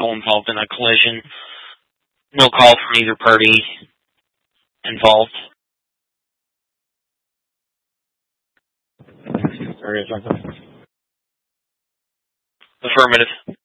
vehicle involved in a collision. No call from either party involved. Affirmative.